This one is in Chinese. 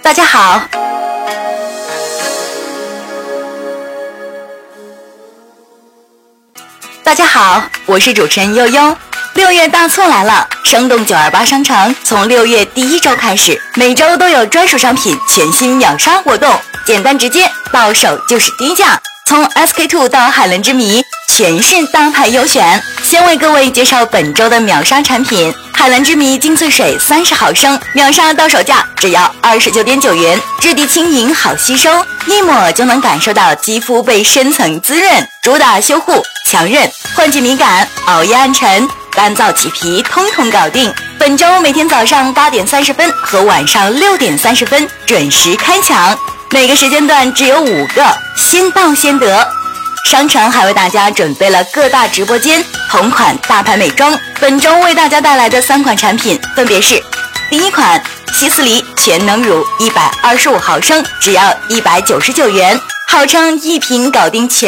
大家好，我是主持人悠悠。6月大促来了，生动928商城从6月第1周开始，每周都有专属商品全新秒杀活动，简单直接，到手就是低价。从 SK2 到海伦之谜，全是大牌优选。先为各位介绍本周的秒杀产品：海伦之谜精粹水30毫升，秒杀到手价只要29.9元，质地轻盈好吸收，一抹就能感受到肌肤被深层滋润，主打修护、强韧、换季敏感、熬夜暗沉、干燥起皮，通通搞定。本周每天早上8点30分和晚上6点30分准时开抢，每个时间段只有5个，先到先得。商城还为大家准备了各大直播间同款大牌美妆，本周为大家带来的3款产品分别是：第一款希思黎全能乳125毫升，只要199元，号称一瓶搞定全